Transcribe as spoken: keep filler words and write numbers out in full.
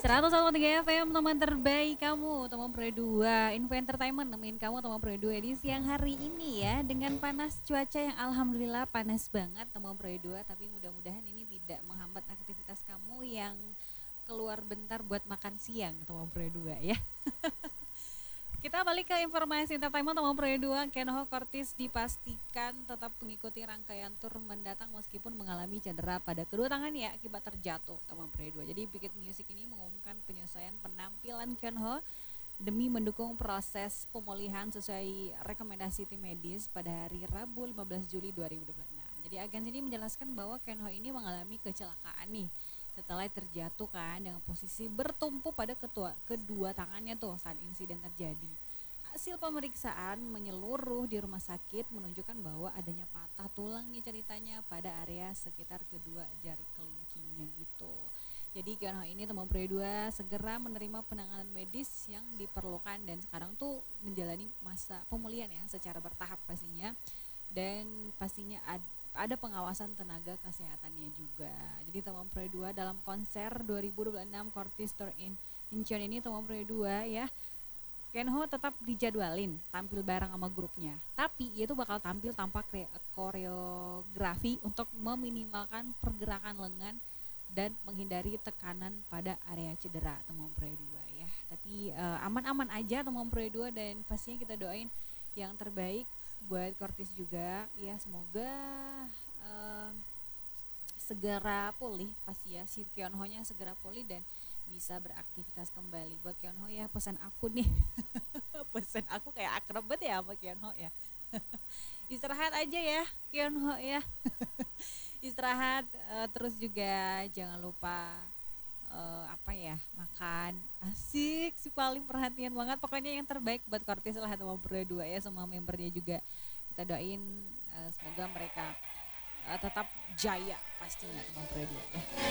seratus satu koma tiga F M, teman terbaik kamu, teman Pro dua, Info Entertainment nemenin kamu teman Pro dua di siang hari ini ya. Dengan panas cuaca yang alhamdulillah panas banget teman Pro dua, tapi mudah-mudahan ini tidak menghambat aktivitas kamu yang keluar bentar buat makan siang teman Pro dua ya. Kita balik ke informasi entertainment teman Pro dua. Kenho Cortis dipastikan tetap mengikuti rangkaian tur mendatang meskipun mengalami cedera pada kedua tangannya akibat terjatuh teman Pro dua. Jadi Bikin Music ini mengumumkan penyesuaian penampilan Kenho demi mendukung proses pemulihan sesuai rekomendasi tim medis pada hari Rabu lima belas Juli dua ribu dua puluh enam. Jadi agen ini menjelaskan bahwa Kenho ini mengalami kecelakaan nih setelah terjatuh kan dengan posisi bertumpu pada ketua, kedua tangannya tuh saat insiden terjadi. Hasil pemeriksaan menyeluruh di rumah sakit menunjukkan bahwa adanya patah tulang nih ceritanya pada area sekitar kedua jari kelingkingnya gitu. Jadi Kenho ini teman Pro dua segera menerima penanganan medis yang diperlukan dan sekarang tuh menjalani masa pemulihan ya secara bertahap pastinya. Dan pastinya ada ada pengawasan tenaga kesehatannya juga. Jadi teman Pro dua dalam konser dua ribu dua puluh enam Cortis Tour in Incheon ini teman Pro dua ya, Kenho tetap dijadwalin tampil bareng sama grupnya. Tapi itu bakal tampil tanpa koreografi untuk meminimalkan pergerakan lengan dan menghindari tekanan pada area cedera teman Pro dua ya. Tapi uh, aman-aman aja teman Pro dua dan pastinya kita doain yang terbaik buat Cortis juga ya, semoga uh, segera pulih pasti ya, si Kenho-nya segera pulih dan bisa beraktivitas kembali. Buat Kenho ya, pesan aku nih pesan aku kayak akrab banget ya sama Kenho ya istirahat aja ya Kenho ya istirahat, uh, terus juga jangan lupa uh, apa ya, makan asik, si paling perhatian banget pokoknya yang terbaik buat Cortis lah teman Pro dua ya, semua membernya juga kita doain uh, semoga mereka uh, tetap jaya pastinya teman Pro dua ya.